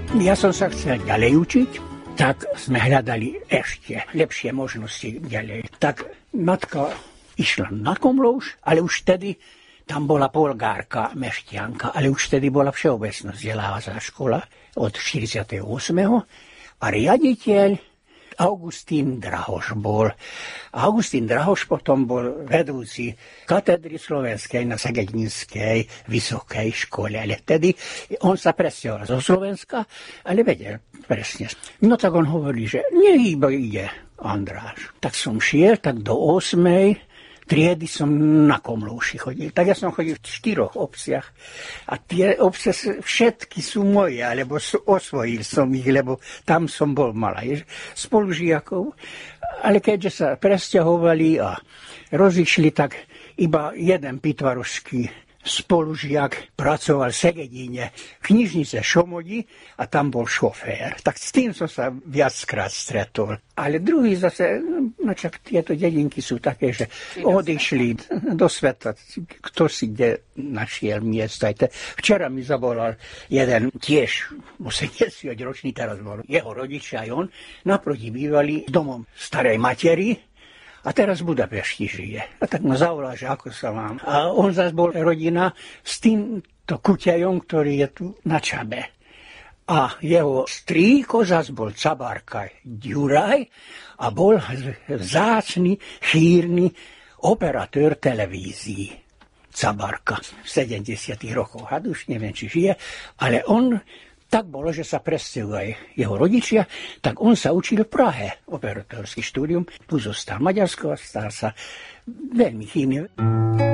Ja som sa chcel ďalej učiť, tak sme hľadali ešte lepšie možnosti ďalej. Tak matka išla na Komlóž, ale už vtedy tam bola polgárka, mešťanka, ale už vtedy bola všeobecná vzdelávacia škola od 48. A riaditeľ Augustín Drahoš bol. Augustín Drahoš potom bol vedúci katedry slovenskej na Segedinskej vysokej škole. Ale vtedy on sa presťahoval zo Slovenska, ale vedel presne. No tak on hovorí, že iba ide Andráš. Tak som šiel, tak do 8. triedy som na Komlóši chodil. Tak ja som chodil v 4 obciach a tie obce všetky sú moje, alebo osvojil som ich, lebo tam som bol malý spolužiakov. Ale keďže sa presťahovali a rozišli, tak iba jeden pitvarovský spolužiak pracoval v Segedíne v knižnice Šomodi a tam bol šofér. Tak s tým som sa viackrát stretol. Ale druhý zase, čak tieto dedinky sú také, že odišli do sveta, kto si kde našiel miesto. Včera mi zavolal jeden tiež 80-ročný, teraz bol jeho rodičia aj on, naproti bývali domom starej materi, a teraz v Budapešti žije. A tak ma zavolal, že ako sa mám. A on zase bol rodina s týmto kuťajom, ktorý je tu na Čabe. A jeho strýko zase bol Cabárka Ďuraj a bol vzácny, chýrny operátor televízií. Cabárka v 70. rokoch. A už neviem, či žije, ale on tak bolo, že sa presťahujú aj jeho rodičia, tak on sa učil v Prahe, operátorský štúdium, tu zostal Maďarsko a stal sa veľmi chýrny.